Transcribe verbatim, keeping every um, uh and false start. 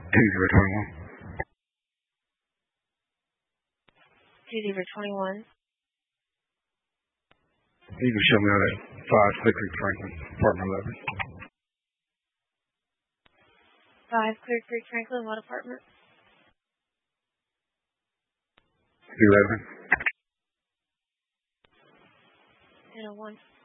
two zero twenty-one. two zero twenty-one. You can show me out at five Clear Creek Franklin, apartment eleven. five Clear Creek Franklin, what apartment? eleven. ten oh one.